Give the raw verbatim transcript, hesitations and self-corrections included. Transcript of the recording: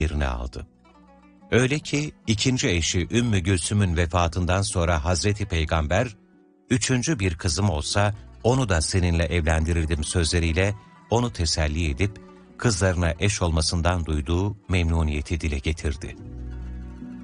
yerini aldı. Öyle ki ikinci eşi Ümmü Gülsüm'ün vefatından sonra Hazreti Peygamber, üçüncü bir kızım olsa onu da seninle evlendirirdim sözleriyle onu teselli edip kızlarına eş olmasından duyduğu memnuniyeti dile getirdi.